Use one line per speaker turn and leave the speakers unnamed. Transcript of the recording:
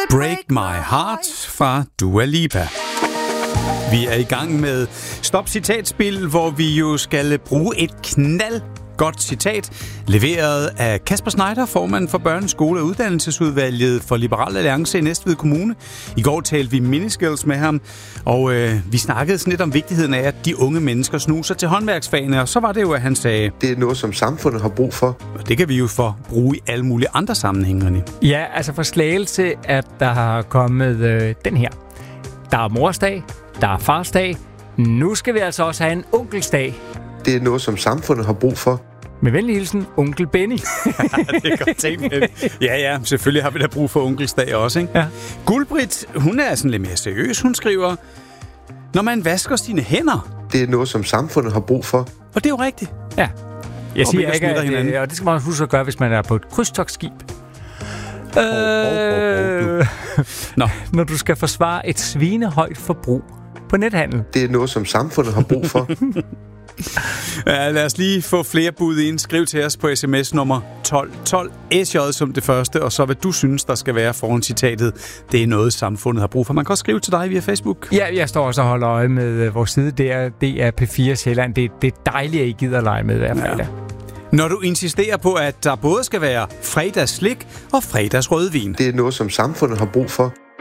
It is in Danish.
Break My Heart fra Dua Lipa. Vi er i gang med Stop Citatspil, hvor vi jo skal bruge et godt citat, leveret af Kasper Schneider, formand for Børneskole- og Uddannelsesudvalget for Liberal Alliance i Næstved Kommune. I går talte vi miniskills med ham, og vi snakkede sådan lidt om vigtigheden af, at de unge mennesker snuser til håndværksfagene, og så var det jo, at han sagde...
Det er noget, som samfundet har brug for.
Og det kan vi jo bruge i alle mulige andre sammenhænge.
Ja, altså for Slagelse, at der har kommet den her. Der er morsdag, der er farsdag. Nu skal vi altså også have en onkelsdag.
Det er noget, som samfundet har brug for.
Med venlig hilsen, onkel Benny.
Det er godt tænkt. Ja, selvfølgelig har vi da brug for onkelsdag også, ikke?
Ja.
Guldbrit, hun er sådan lidt mere seriøs. Hun skriver, når man vasker sine hænder.
Det er noget, som samfundet har brug for.
Og det er jo rigtigt.
Ja. Jeg siger ikke,
at
og det skal man huske at gøre, hvis man er på et krydstogtskib. Når du skal forsvare et svinehøjt forbrug på nethandel.
Det er noget, som samfundet har brug for.
Ja, lad os lige få flere bud ind. Skriv til os på sms nummer 1212 SJ som det første, og så hvad du synes, der skal være foran citatet. Det er noget, samfundet har brug for. Man kan også skrive til dig via Facebook.
Ja, jeg står også og holder øje med vores side. Det er P4 Sjælland. Det er dejligt, at I gider lege med hver fredag. Ja.
Når du insisterer på, at der både skal være fredagsslik og fredagsrødvin.
Det er noget, som samfundet har brug for.